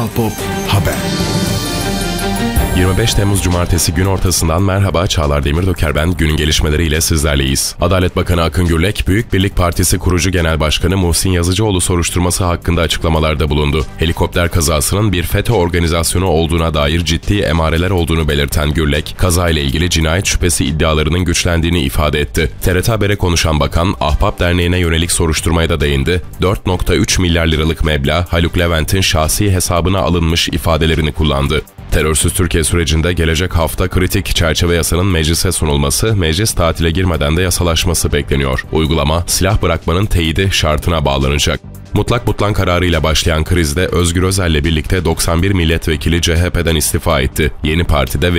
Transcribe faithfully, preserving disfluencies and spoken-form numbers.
Pop Haber. yirmi beş Temmuz Cumartesi gün ortasından merhaba, Çağlar Demirdöker ben. Günün gelişmeleriyle sizlerleyiz. Adalet Bakanı Akın Gürlek, Büyük Birlik Partisi kurucu genel başkanı Muhsin Yazıcıoğlu soruşturması hakkında açıklamalarda bulundu. Helikopter kazasının bir FETÖ organizasyonu olduğuna dair ciddi emareler olduğunu belirten Gürlek, kazayla ilgili cinayet şüphesi iddialarının güçlendiğini ifade etti. T R T Haber'e konuşan bakan, Ahbap Derneği'ne yönelik soruşturmaya da değindi. dört virgül üç milyar liralık meblağ Haluk Levent'in şahsi hesabına alınmış ifadelerini kullandı. Terörsüz Türkiye sürecinde gelecek hafta kritik çerçeve yasanın meclise sunulması, meclis tatile girmeden de yasalaşması bekleniyor. Uygulama, silah bırakmanın teyidi şartına bağlanacak. Mutlak butlan kararıyla başlayan krizde Özgür Özel'le birlikte doksan bir milletvekili C H P'den istifa etti. Yeni partide